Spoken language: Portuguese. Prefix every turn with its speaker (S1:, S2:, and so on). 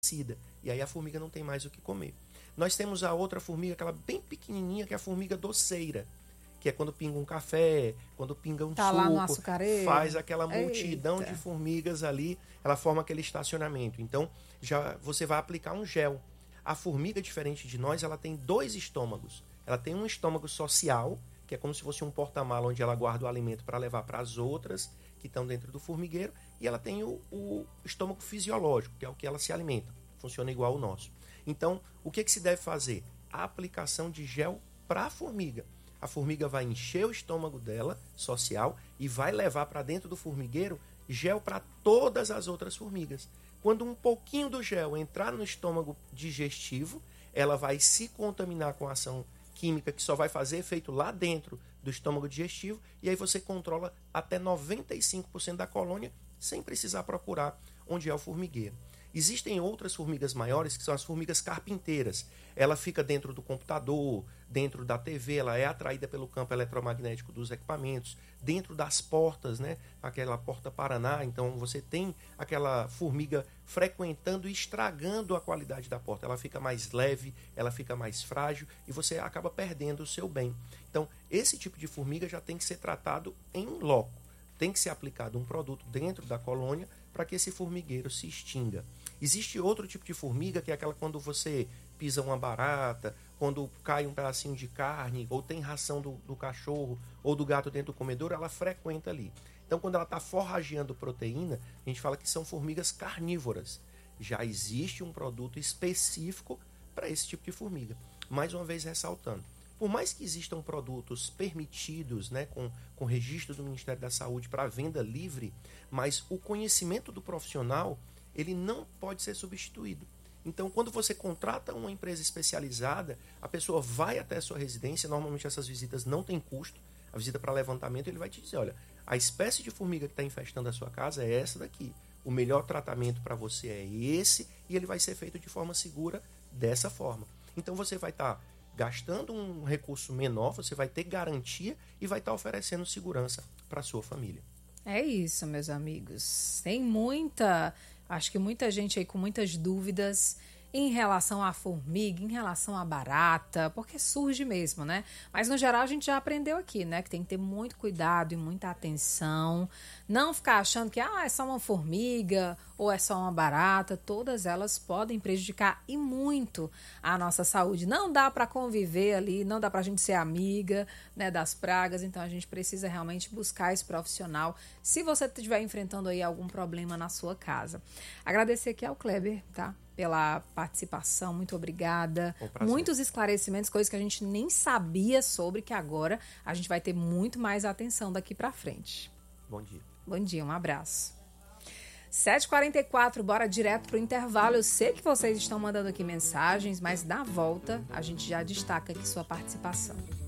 S1: E aí a formiga não tem mais o que comer. Nós temos a outra formiga, aquela bem pequenininha, que é a formiga doceira, que é quando pinga um café, quando pinga um
S2: Tá lá no
S1: suco,
S2: açucareiro.
S1: faz aquela multidão
S2: Eita.
S1: de formigas ali, ela forma aquele estacionamento. Então, já você vai aplicar um gel. A formiga, diferente de nós, ela tem 2 estômagos. Ela tem um estômago social, que é como se fosse um porta-mala onde ela guarda o alimento para levar para as outras que estão dentro do formigueiro, e ela tem o estômago fisiológico, que é o que ela se alimenta. Funciona igual ao nosso. Então, o que se deve fazer? A aplicação de gel para a formiga. A formiga vai encher o estômago dela, social, e vai levar para dentro do formigueiro gel para todas as outras formigas. Quando um pouquinho do gel entrar no estômago digestivo, ela vai se contaminar com a ação química que só vai fazer efeito lá dentro do estômago digestivo, e aí você controla até 95% da colônia sem precisar procurar onde é o formigueiro. Existem outras formigas maiores, que são as formigas carpinteiras. Ela fica dentro do computador, dentro da TV, ela é atraída pelo campo eletromagnético dos equipamentos, dentro das portas, né? Aquela porta Paraná. Então você tem aquela formiga frequentando e estragando a qualidade da porta. Ela fica mais leve, ela fica mais frágil e você acaba perdendo o seu bem. Então esse tipo de formiga já tem que ser tratado em loco. Tem que ser aplicado um produto dentro da colônia para que esse formigueiro se extinga. Existe outro tipo de formiga, que é aquela quando você pisa uma barata, quando cai um pedacinho de carne, ou tem ração do cachorro ou do gato dentro do comedouro, ela frequenta ali. Então, quando ela está forrageando proteína, a gente fala que são formigas carnívoras. Já existe um produto específico para esse tipo de formiga. Mais uma vez ressaltando, por mais que existam produtos permitidos, né, com registro do Ministério da Saúde para venda livre, mas o conhecimento do profissional, ele não pode ser substituído. Então, quando você contrata uma empresa especializada, a pessoa vai até a sua residência, normalmente essas visitas não têm custo, a visita para levantamento, ele vai te dizer, olha, a espécie de formiga que está infestando a sua casa é essa daqui, o melhor tratamento para você é esse, e ele vai ser feito de forma segura dessa forma. Então, você vai estar gastando um recurso menor, você vai ter garantia e vai estar oferecendo segurança para a sua família.
S2: É isso, meus amigos. Acho que muita gente aí com muitas dúvidas em relação à formiga, em relação à barata, porque surge mesmo, né? Mas no geral a gente já aprendeu aqui, né? Que tem que ter muito cuidado e muita atenção. Não ficar achando que é só uma formiga ou é só uma barata. Todas elas podem prejudicar e muito a nossa saúde. Não dá para conviver ali, não dá para a gente ser amiga, né, das pragas. Então a gente precisa realmente buscar esse profissional se você estiver enfrentando aí algum problema na sua casa. Agradecer aqui ao Kleber, tá? Pela participação, muito obrigada. Muitos esclarecimentos, coisas que a gente nem sabia sobre, que agora a gente vai ter muito mais atenção daqui para frente.
S1: Bom dia.
S2: Bom dia, um abraço. 7h44, bora direto pro intervalo. Eu sei que vocês estão mandando aqui mensagens, mas na volta a gente já destaca aqui sua participação.